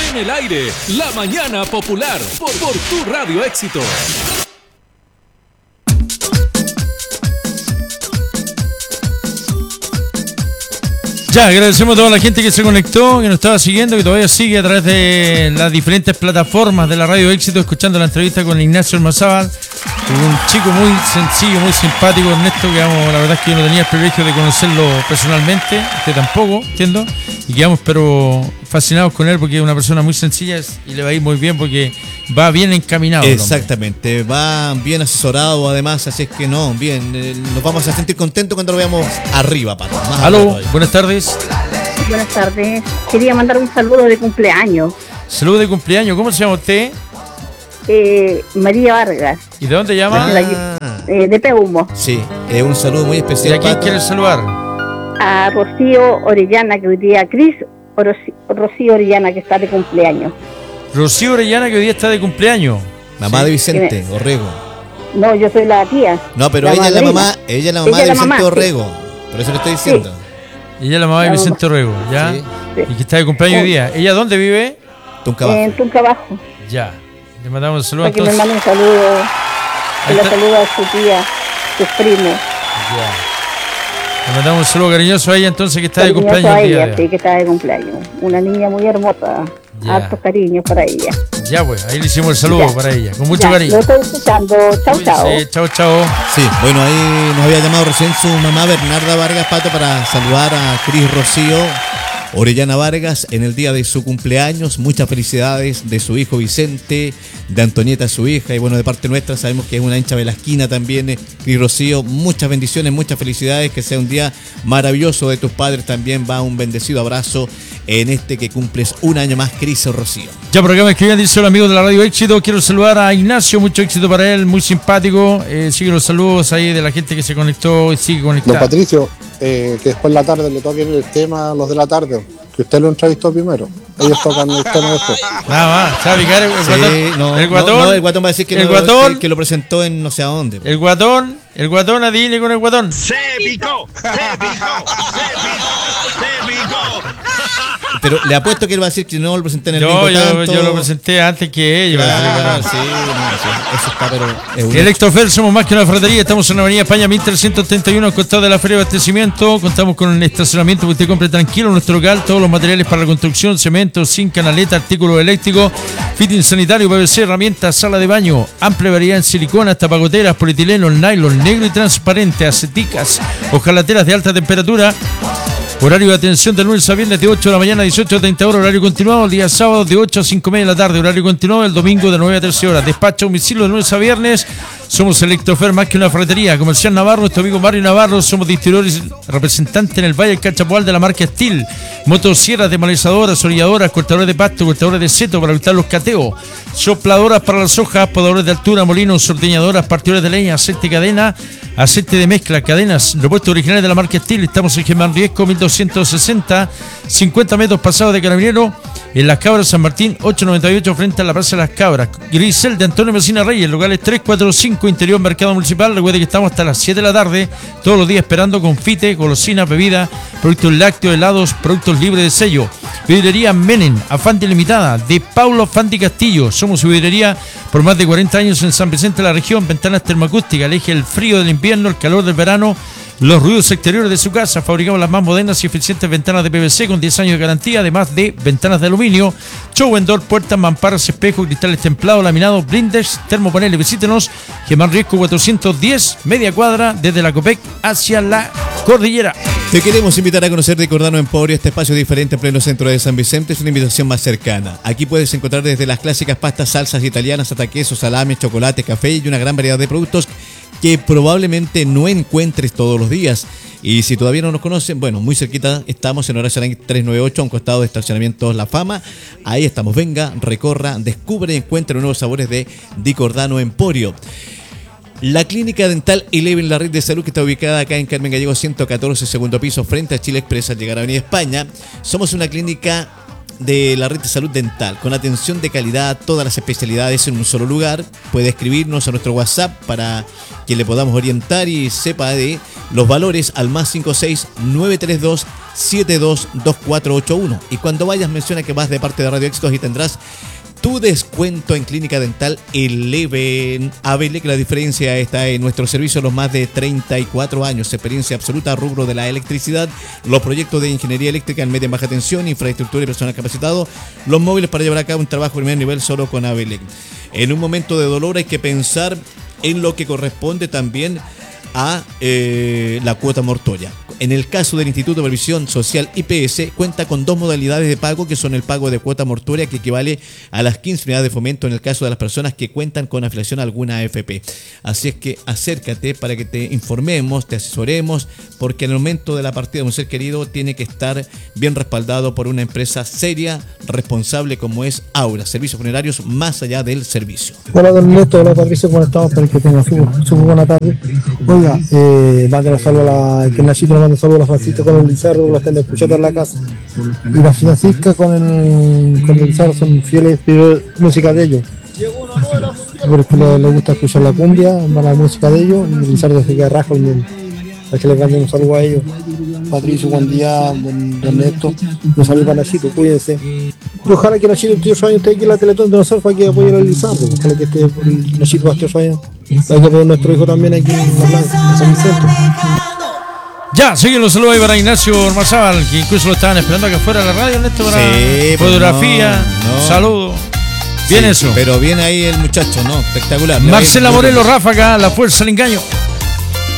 En el aire, la mañana popular, por tu Radio Éxito. Ya, agradecemos a toda la gente que se conectó, que nos estaba siguiendo, que todavía sigue a través de las diferentes plataformas de la Radio Éxito, escuchando la entrevista con Ignacio Ormazábal, un chico muy sencillo, muy simpático, Ernesto, que la verdad es que yo no tenía el privilegio de conocerlo personalmente, usted tampoco, entiendo, y quedamos pero fascinados con él porque es una persona muy sencilla y le va a ir muy bien porque va bien encaminado. Exactamente, va bien asesorado además, así es que nos vamos a sentir contentos cuando lo veamos arriba, Pato. Aló, buenas tardes. Buenas tardes, quería mandar un saludo de cumpleaños. Saludo de cumpleaños, ¿cómo se llama usted? María Vargas. ¿Y de dónde llama? De Peumo. Sí, un saludo muy especial. ¿Y a quién quiere saludar? A Rocío Orellana, que hoy día Rocío Orellana, que está de cumpleaños. Rocío Orellana, que hoy día está de cumpleaños. Mamá de Vicente Orrego. No, yo soy la tía. No, pero ella es la mamá de Vicente Orrego. Sí. Por eso le estoy diciendo. Sí. Ella es la mamá de Vicente Orrego, ¿ya? Sí. Y que está de cumpleaños hoy día. ¿Ella dónde vive? Tuncabajo. En Tuncabajo. Ya. Le mandamos un saludo. Para que me mande un saludo. Que la saluda a su tía, sus primos. Ya. Le mandamos un saludo cariñoso a ella entonces, que está de cumpleaños. A ella, sí, que está de cumpleaños. Una niña muy hermosa. Ya. Hartos cariños para ella. Ya, pues, ahí le hicimos el saludo para ella. Con mucho cariño. Lo estoy escuchando. Chau, chau. Sí, chau. Sí, bueno, ahí nos había llamado recién su mamá Bernarda Vargas, Pato, para saludar a Cris Rocío Orellana Vargas en el día de su cumpleaños. Muchas felicidades de su hijo Vicente, de Antonieta, su hija, y bueno, de parte nuestra sabemos que es una hincha velasquina también, Cris Rocío. Muchas bendiciones, muchas felicidades, que sea un día maravilloso de tus padres también. Va un bendecido abrazo en este que cumples un año más, Cris Rocío. Ya por acá me escribían, dice: hola amigos de la Radio Éxito, quiero saludar a Ignacio, mucho éxito para él, muy simpático. Sigue los saludos ahí de la gente que se conectó y sigue conectada. Don Patricio, que después en la tarde le toquen el tema a los de la tarde, que usted lo entrevistó primero. Ellos tocan el tema después. Nada más, ¿sabe picar el guatón? El guatón va a decir que, que lo presentó en no sé a dónde. El guatón, adivine con el guatón. Se picó. Pero le apuesto que él va a decir que no lo presenté en el bingo tanto. Yo lo presenté antes que ellos. Claro, sí, eso está, pero... Electrofer, somos más que una ferretería. Estamos en la avenida España 1331, al costado de la Feria de Abastecimiento. Contamos con un estacionamiento que usted compre tranquilo en nuestro local. Todos los materiales para la construcción, cemento, zinc, canaleta, artículos eléctricos, fitting sanitario, PVC, herramientas, sala de baño, amplia variedad en silicona, tapagoteras, polietileno, nylon, negro y transparente, aceticas, hojalateras de alta temperatura. Horario de atención de lunes a viernes de 8 de la mañana a 18:30 horas. Horario continuado el día sábado de 8 a 5:30 de la tarde. Horario continuado el domingo de 9 a 13 horas. Despacho a domicilio de lunes a viernes. Somos Electrofer, más que una ferretería. Comercial Navarro, nuestro amigo Mario Navarro. Somos distribuidores representantes en el Valle del Cachapoal de la marca Steel. Motosierras, desmalezadoras, orilladoras, cortadores de pasto, cortadores de seto para evitar los cateos. Sopladoras para las hojas, podadores de altura, molinos, ordeñadoras, partidores de leña, aceite cadena, aceite de mezcla, cadenas, repuestos originales de la marca Steel. Estamos en Germán Riesco, 1260, 50 metros pasados de Carabinero, en Las Cabras, San Martín, 898, frente a la Plaza de Las Cabras. Grisel de Antonio Mesina Reyes, locales 345, interior Mercado Municipal. Recuerde que estamos hasta las 7 de la tarde, todos los días esperando confite, golosinas, bebidas, productos lácteos, helados, productos libres de sello. Vidrería Menem, Afante Limitada, de Paulo Fanti Castillo. Somos su vidrería por más de 40 años en San Vicente de la región. Ventanas termoacústicas, aleje el frío del invierno, el calor del verano, los ruidos exteriores de su casa. Fabricamos las más modernas y eficientes ventanas de PVC con 10 años de garantía, además de ventanas de aluminio, show and door, puertas, mamparas, espejos, cristales templados, laminados, blinders, termopaneles. Visítenos, Germán Riesco 410, media cuadra, desde la Copec hacia la cordillera. Te queremos invitar a conocer Ricordano Emporio, este espacio diferente en pleno centro de San Vicente. Es una invitación más cercana. Aquí puedes encontrar desde las clásicas pastas, salsas italianas hasta quesos, salames, chocolate, café y una gran variedad de productos que probablemente no encuentres todos los días. Y si todavía no nos conocen, bueno, muy cerquita estamos en Horacio Aranguis 398, a un costado de estacionamientos La Fama. Ahí estamos. Venga, recorra, descubre y encuentre nuevos sabores de Ricordano Emporio. La Clínica Dental Eleven, la red de salud que está ubicada acá en Carmen Gallego 114, segundo piso, frente a Chile Express al llegar a Avenida España. Somos una clínica de la red de salud dental, con atención de calidad, todas las especialidades en un solo lugar. Puede escribirnos a nuestro WhatsApp para que le podamos orientar y sepa de los valores al más 56932-722481. Y cuando vayas menciona que vas de parte de Radio Éxitos y tendrás tu descuento en Clínica Dental Eleven. Abele, que la diferencia está en nuestro servicio, los más de 34 años, experiencia absoluta, rubro de la electricidad, los proyectos de ingeniería eléctrica en media y baja tensión, infraestructura y personal capacitado, los móviles para llevar a cabo un trabajo de primer nivel solo con Abele. En un momento de dolor hay que pensar en lo que corresponde también a la cuota mortoria. En el caso del Instituto de Previsión Social IPS, cuenta con 2 modalidades de pago, que son el pago de cuota mortoria, que equivale a las 15 unidades de fomento en el caso de las personas que cuentan con afiliación a alguna AFP. Así es que acércate para que te informemos, te asesoremos, porque en el momento de la partida de un ser querido tiene que estar bien respaldado por una empresa seria, responsable, como es Aura, servicios funerarios más allá del servicio. Hola don Néstor, hola Patricio, ¿cómo estamos? Para que tengan su buena tarde. Oiga, manden un saludo a la que Nachito le manda un saludo a la Francisca con el Lizardo, la están escuchando en la casa. Y la Francisca con el Lizardo son fieles de música de ellos. Porque le gusta escuchar la cumbia, la música de ellos, y el Lizardo se queda rajo y para que le manden un saludo a ellos. Patricio, buen día, don Néstor, un saludo para Nachito, cuídense. Y ojalá que Nachito el tío Sueño esté aquí en la Teletón de nosotros para que apoye al Lizardo, ojalá que esté el Nachito Bastio Sueño. Hay que poner nuestro hijo también aquí en La Blanca, en San Vicente. Ya, siguen los saludos ahí para Ignacio Ormazábal, que incluso lo estaban esperando acá afuera de la radio, Néstor, para fotografía, saludo. Bien, sí, eso. Pero bien ahí el muchacho, ¿no? Espectacular. Marcela Morelos Ráfaga, la fuerza del engaño.